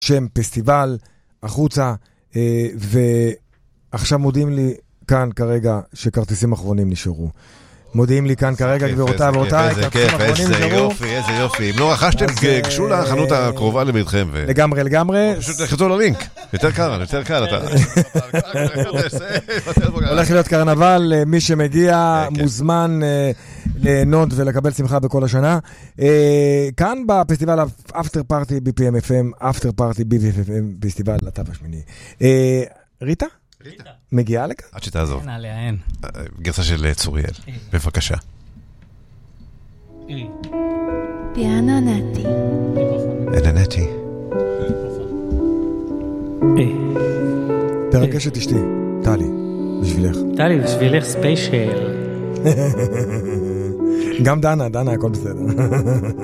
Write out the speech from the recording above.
שם פסטיבל, החוצה, ועכשיו מודיעים לי כאן כרגע שכרטיסים אחרונים נשארו. מודיעים לי כאן כרגע גבירותיי ואותיי, כרטיסים אחרונים נשארו. איזה יופי. אם לא רכשתם, גשו לחנות הקרובה לביתכם. לגמרי. פשוט לחצו ללינק. יותר קל. הולך להיות קרנבל, מי שמגיע מוזמן ליהנות ולקבל שמחה בכל השנה. כאן בפסטיבל אפטר פארטי BPM-FM, אפטר פארטי BPM פסטיבל לתו השמיני. ריטה? מגיעה לכאן? עד שתעזוב. אין עליה, אין. גרסה של צוריאל. בבקשה. פיאנו נטי. נטי. תרגש את אשתי, טלי, בשבילך. טלי, בשבילך ספיישל. גם דנה, הכל בסדר.